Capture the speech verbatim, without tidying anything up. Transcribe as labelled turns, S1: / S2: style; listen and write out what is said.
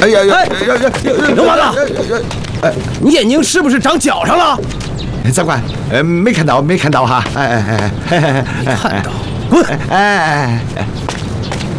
S1: 哎呀呀！
S2: 刘麻子，哎，你眼睛是不是长脚上了？
S1: 长官，呃，没看到，没看到哈。哎哎哎，
S2: 没看到，滚！
S1: 哎哎哎。